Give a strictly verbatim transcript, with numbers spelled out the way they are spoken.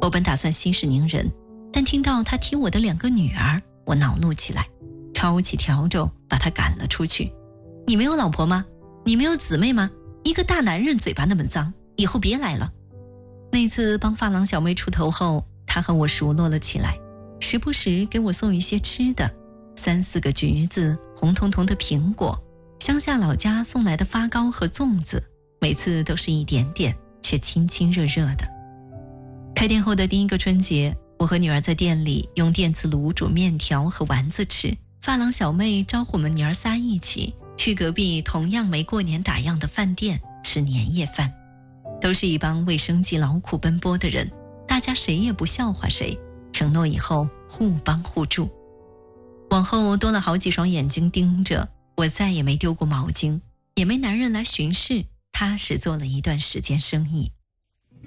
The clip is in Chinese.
我本打算息事宁人，但听到他踢我的两个女儿，我恼怒起来，抄起笤帚把他赶了出去。你没有老婆吗？你没有姊妹吗？一个大男人嘴巴那么脏，以后别来了。那次帮发廊小妹出头后，他和我熟络了起来，时不时给我送一些吃的，三四个橘子，红彤彤的苹果，乡下老家送来的发糕和粽子，每次都是一点点，却亲亲热热的。开店后的第一个春节，我和女儿在店里用电磁炉煮面条和丸子吃，发廊小妹招呼我们娘儿仨一起去隔壁同样没过年打烊的饭店吃年夜饭。都是一帮为生计劳苦奔波的人，大家谁也不笑话谁，承诺以后互帮互助。往后多了好几双眼睛盯着，我再也没丢过毛巾，也没男人来巡视，踏实做了一段时间生意。